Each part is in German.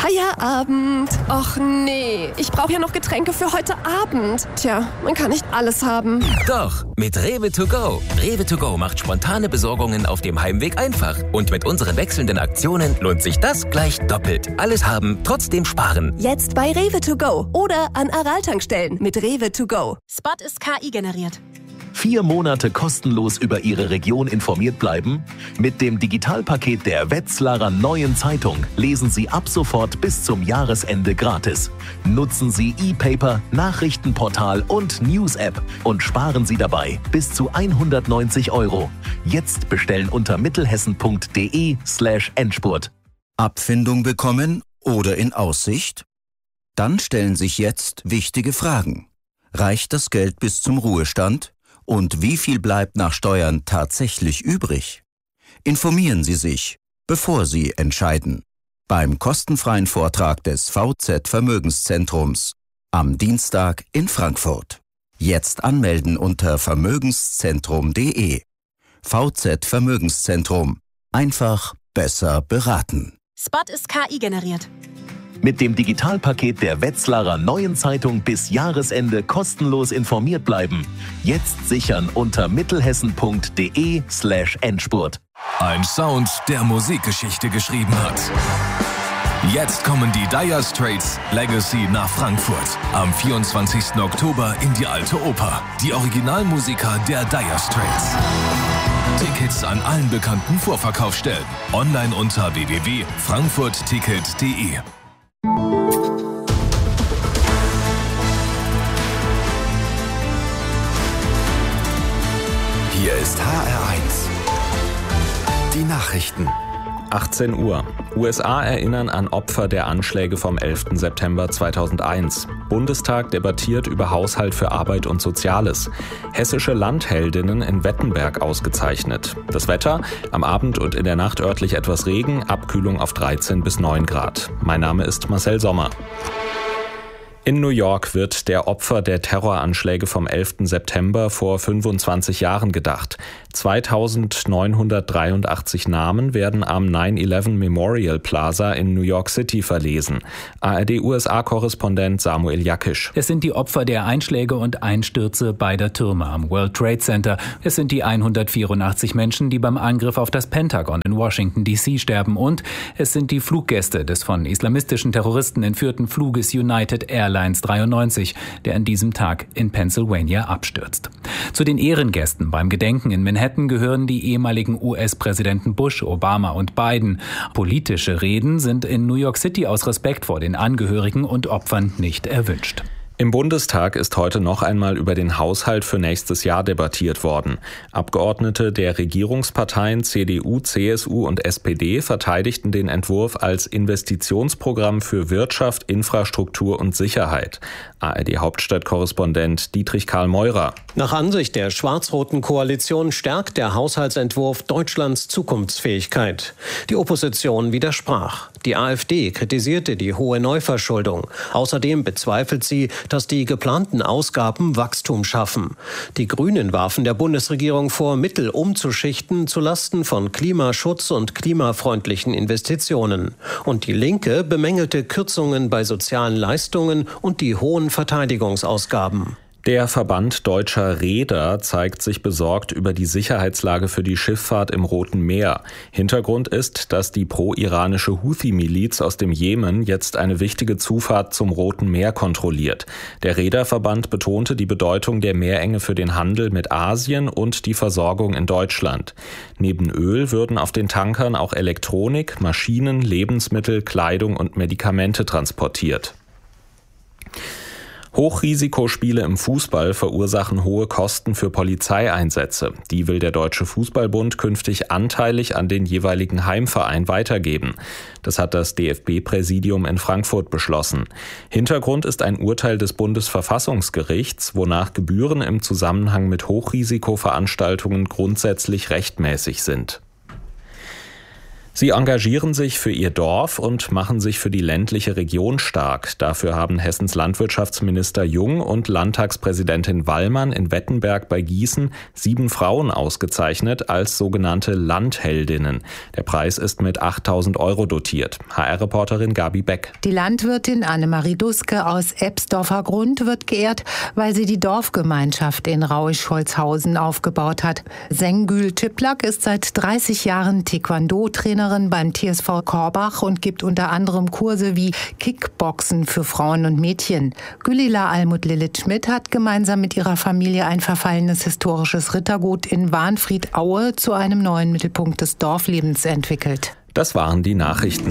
Feierabend. Och nee, ich brauche ja noch Getränke für heute Abend. Tja, man kann nicht alles haben. Doch, mit Rewe to go. Rewe to go macht spontane Besorgungen auf dem Heimweg einfach. Und mit unseren wechselnden Aktionen lohnt sich das gleich doppelt. Alles haben, trotzdem sparen. Jetzt bei Rewe to go oder an Aral-Tankstellen mit Rewe to go. Spot ist KI generiert. 4 Monate kostenlos über Ihre Region informiert bleiben? Mit dem Digitalpaket der Wetzlarer Neuen Zeitung lesen Sie ab sofort bis zum Jahresende gratis. Nutzen Sie E-Paper, Nachrichtenportal und News-App und sparen Sie dabei bis zu 190 €. Jetzt bestellen unter mittelhessen.de/Endspurt. Abfindung bekommen oder in Aussicht? Dann stellen sich jetzt wichtige Fragen. Reicht das Geld bis zum Ruhestand? Und wie viel bleibt nach Steuern tatsächlich übrig? Informieren Sie sich, bevor Sie entscheiden. Beim kostenfreien Vortrag des VZ Vermögenszentrums am Dienstag in Frankfurt. Jetzt anmelden unter vermögenszentrum.de. VZ Vermögenszentrum. Einfach besser beraten. Spot ist KI generiert. Mit dem Digitalpaket der Wetzlarer Neuen Zeitung bis Jahresende kostenlos informiert bleiben. Jetzt sichern unter mittelhessen.de/Endspurt. Ein Sound, der Musikgeschichte geschrieben hat. Jetzt kommen die Dire Straits Legacy nach Frankfurt. Am 24. Oktober in die Alte Oper. Die Originalmusiker der Dire Straits. Tickets an allen bekannten Vorverkaufsstellen. Online unter www.frankfurtticket.de. Hier ist HR1. Die Nachrichten. 18 Uhr. USA erinnern an Opfer der Anschläge vom 11. September 2001. Bundestag debattiert über Haushalt für Arbeit und Soziales. Hessische Landheldinnen in Wettenberg ausgezeichnet. Das Wetter: am Abend und in der Nacht örtlich etwas Regen, Abkühlung auf 13 bis 9 Grad. Mein Name ist Marcel Sommer. In New York wird der Opfer der Terroranschläge vom 11. September vor 25 Jahren gedacht. 2983 Namen werden am 9/11 Memorial Plaza in New York City verlesen. ARD-USA-Korrespondent Samuel Jakisch. Es sind die Opfer der Einschläge und Einstürze beider Türme am World Trade Center. Es sind die 184 Menschen, die beim Angriff auf das Pentagon in Washington D.C. sterben. Und es sind die Fluggäste des von islamistischen Terroristen entführten Fluges United Airlines 93, der an diesem Tag in Pennsylvania abstürzt. Zu den Ehrengästen beim Gedenken in Manhattan gehören die ehemaligen US-Präsidenten Bush, Obama und Biden. Politische Reden sind in New York City aus Respekt vor den Angehörigen und Opfern nicht erwünscht. Im Bundestag ist heute noch einmal über den Haushalt für nächstes Jahr debattiert worden. Abgeordnete der Regierungsparteien CDU, CSU und SPD verteidigten den Entwurf als Investitionsprogramm für Wirtschaft, Infrastruktur und Sicherheit. ARD-Hauptstadtkorrespondent Dietrich Karl Meurer. Nach Ansicht der schwarz-roten Koalition stärkt der Haushaltsentwurf Deutschlands Zukunftsfähigkeit. Die Opposition widersprach. Die AfD kritisierte die hohe Neuverschuldung. Außerdem bezweifelt sie, dass die geplanten Ausgaben Wachstum schaffen. Die Grünen warfen der Bundesregierung vor, Mittel umzuschichten zulasten von Klimaschutz und klimafreundlichen Investitionen. Und die Linke bemängelte Kürzungen bei sozialen Leistungen und die hohen Verteidigungsausgaben. Der Verband Deutscher Reeder zeigt sich besorgt über die Sicherheitslage für die Schifffahrt im Roten Meer. Hintergrund ist, dass die pro-iranische Houthi-Miliz aus dem Jemen jetzt eine wichtige Zufahrt zum Roten Meer kontrolliert. Der Reederverband betonte die Bedeutung der Meerenge für den Handel mit Asien und die Versorgung in Deutschland. Neben Öl würden auf den Tankern auch Elektronik, Maschinen, Lebensmittel, Kleidung und Medikamente transportiert. Hochrisikospiele im Fußball verursachen hohe Kosten für Polizeieinsätze. Die will der Deutsche Fußballbund künftig anteilig an den jeweiligen Heimverein weitergeben. Das hat das DFB-Präsidium in Frankfurt beschlossen. Hintergrund ist ein Urteil des Bundesverfassungsgerichts, wonach Gebühren im Zusammenhang mit Hochrisikoveranstaltungen grundsätzlich rechtmäßig sind. Sie engagieren sich für ihr Dorf und machen sich für die ländliche Region stark. Dafür haben Hessens Landwirtschaftsminister Jung und Landtagspräsidentin Wallmann in Wettenberg bei Gießen 7 Frauen ausgezeichnet als sogenannte Landheldinnen. Der Preis ist mit 8.000 € dotiert. HR-Reporterin Gabi Beck. Die Landwirtin Annemarie Duske aus Ebsdorfer Grund wird geehrt, weil sie die Dorfgemeinschaft in Rauisch-Holzhausen aufgebaut hat. Sengül Tüplak ist seit 30 Jahren Taekwondo-Trainerin beim TSV Korbach und gibt unter anderem Kurse wie Kickboxen für Frauen und Mädchen. Gülila Almut-Lilith-Schmidt hat gemeinsam mit ihrer Familie ein verfallenes historisches Rittergut in Warnfried-Aue zu einem neuen Mittelpunkt des Dorflebens entwickelt. Das waren die Nachrichten.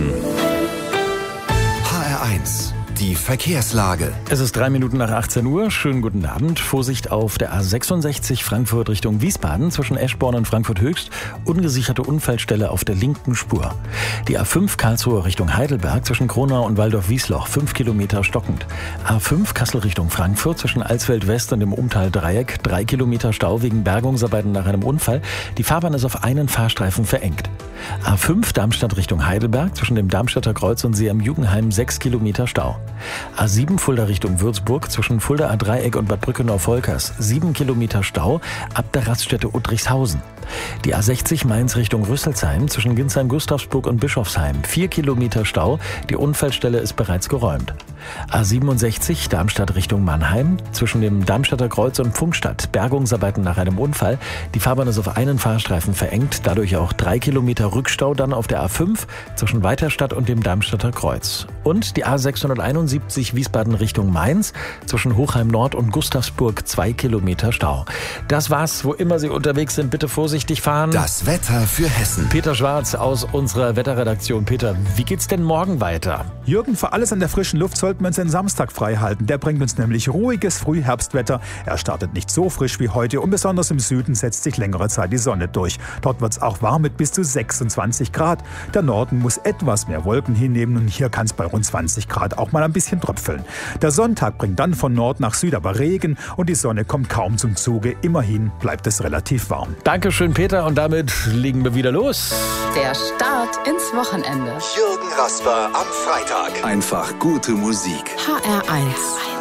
HR1, die Verkehrslage. Es ist 3 Minuten nach 18 Uhr. Schönen guten Abend. Vorsicht auf der A66 Frankfurt Richtung Wiesbaden zwischen Eschborn und Frankfurt Höchst. Ungesicherte Unfallstelle auf der linken Spur. Die A5 Karlsruhe Richtung Heidelberg zwischen Kronau und Waldorf-Wiesloch 5 Kilometer stockend. A5 Kassel Richtung Frankfurt zwischen Alsfeld West und dem Umtal-Dreieck 3 Kilometer Stau wegen Bergungsarbeiten nach einem Unfall. Die Fahrbahn ist auf einen Fahrstreifen verengt. A5 Darmstadt Richtung Heidelberg zwischen dem Darmstädter Kreuz und See am Jugendheim 6 Kilometer Stau. A7 Fulda Richtung Würzburg zwischen Fulda A-Dreieck und Bad Brückenau-Volkers 7 Kilometer Stau ab der Raststätte Uttrichshausen. Die A60 Mainz Richtung Rüsselsheim zwischen Ginsheim-Gustavsburg und Bischofsheim 4 Kilometer Stau. Die Unfallstelle ist bereits geräumt. A67 Darmstadt Richtung Mannheim zwischen dem Darmstädter Kreuz und Pfungstadt. Bergungsarbeiten nach einem Unfall. Die Fahrbahn ist auf einen Fahrstreifen verengt, dadurch auch 3 Kilometer Rückstau dann auf der A5 zwischen Weiterstadt und dem Darmstädter Kreuz. Und die A671 Wiesbaden Richtung Mainz zwischen Hochheim Nord und Gustavsburg 2 Kilometer Stau. Das war's, wo immer Sie unterwegs sind, bitte vorsichtig fahren. Das Wetter für Hessen. Peter Schwarz aus unserer Wetterredaktion. Peter, wie geht's denn morgen weiter? Jürgen, für alles an der frischen Luft sollten wir uns den Samstag frei halten. Der bringt uns nämlich ruhiges Frühherbstwetter. Er startet nicht so frisch wie heute und besonders im Süden setzt sich längere Zeit die Sonne durch. Dort wird's auch warm mit bis zu 26 Grad. Der Norden muss etwas mehr Wolken hinnehmen und hier kann es bei rund 20 Grad auch mal ein bisschen tröpfeln. Der Sonntag bringt dann von Nord nach Süd aber Regen und die Sonne kommt kaum zum Zuge. Immerhin bleibt es relativ warm. Dankeschön, Peter, und damit legen wir wieder los. Der Start ins Wochenende. Jürgen Rasper am Freitag. Einfach gute Musik. HR1.